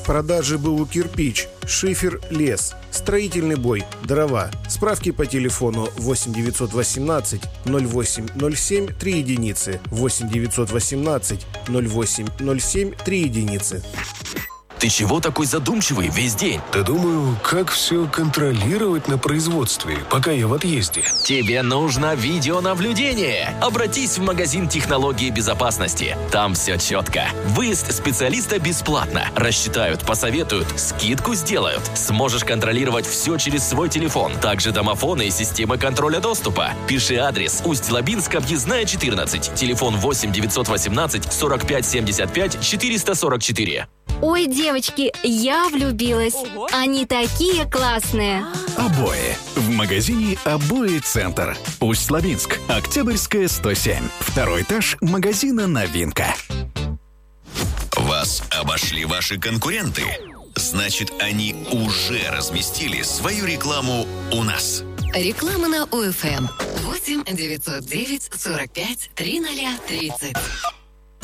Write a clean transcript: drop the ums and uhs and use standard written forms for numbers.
продаже БУ «Кирпич», шифер, лес, строительный бой, дрова. Справки по телефону 8 918 08 07 3 единицы, 8 918 08 07 3 единицы. Ты чего такой задумчивый весь день? Да думаю, как все контролировать на производстве, пока я в отъезде. Тебе нужно видеонаблюдение. Обратись в магазин технологии безопасности. Там все четко. Выезд специалиста бесплатно. Рассчитают, посоветуют, скидку сделают. Сможешь контролировать все через свой телефон. Также домофоны и системы контроля доступа. Пиши адрес: Усть-Лабинск, объездная 14. Телефон 8 918 45 75 444. Ой, девочки, я влюбилась. Ого. Они такие классные. Обои. В магазине «Обои Центр». Усть-Лабинск. Октябрьская, 107. Второй этаж магазина «Новинка». Вас обошли ваши конкуренты? Значит, они уже разместили свою рекламу у нас. Реклама на ОФМ. 8 909 45 3030.